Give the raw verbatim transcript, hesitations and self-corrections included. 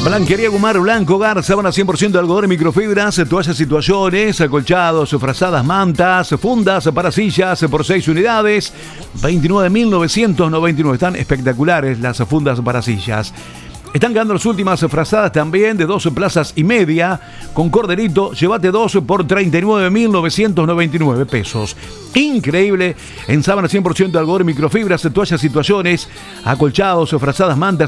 Blanquería Gumar Blanco Gar, sábana cien por ciento de algodón y microfibras, toallas situaciones, acolchados, frazadas, mantas, fundas para sillas por seis unidades, veintinueve mil novecientos noventa y nueve. Están espectaculares las fundas para sillas. Están quedando las últimas frazadas también de dos plazas y media con corderito. Llévate dos por treinta y nueve mil novecientos noventa y nueve pesos. Increíble. En sábana cien por ciento de algodón y microfibras, toallas situaciones, acolchados, frazadas, mantas.